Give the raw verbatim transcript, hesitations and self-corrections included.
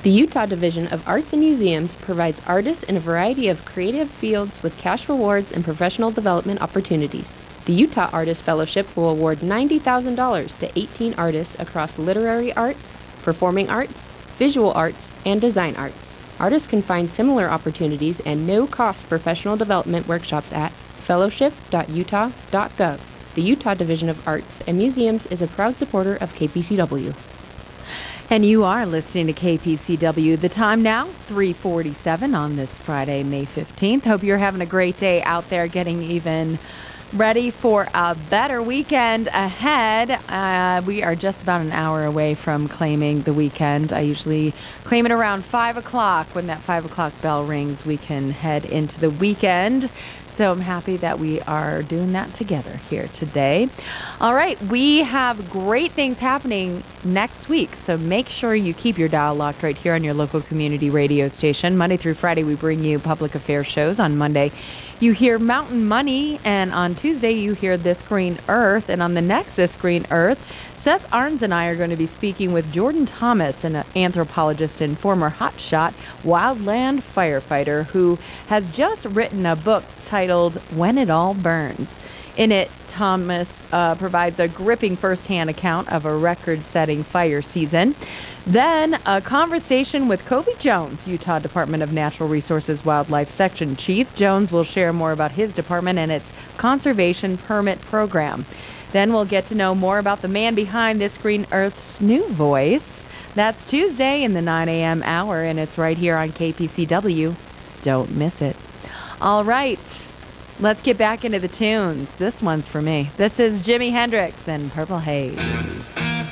The Utah Division of Arts and Museums provides artists in a variety of creative fields with cash rewards and professional development opportunities. The Utah Artist Fellowship will award ninety thousand dollars to eighteen artists across literary arts, performing arts, visual arts, and design arts. Artists can find similar opportunities and no-cost professional development workshops at fellowship dot utah dot gov. The Utah Division of Arts and Museums is a proud supporter of K P C W. And you are listening to K P C W. The time now, three forty-seven on this Friday, May fifteenth. Hope you're having a great day out there, getting even ready for a better weekend ahead. Uh, we are just about an hour away from claiming the weekend. I usually claim it around five o'clock. When that five o'clock bell rings, we can head into the weekend. So I'm happy that we are doing that together here today. All right, we have great things happening next week, so make sure you keep your dial locked right here on your local community radio station. Monday through Friday, we bring you public affairs shows. On Monday, you hear Mountain Money, and on Tuesday, you hear This Green Earth, and on the next This Green Earth, Seth Arns and I are going to be speaking with Jordan Thomas, an anthropologist and former hotshot wildland firefighter who has just written a book titled When It All Burns. In it, Thomas uh, provides a gripping firsthand account of a record-setting fire season. Then a conversation with Kobe Jones, Utah Department of Natural Resources Wildlife Section Chief. Jones will share more about his department and its conservation permit program. Then we'll get to know more about the man behind This Green Earth's new voice. That's Tuesday in the nine a.m. hour, and it's right here on K P C W. Don't miss it. All right, let's get back into the tunes. This one's for me. This is Jimi Hendrix and Purple Haze.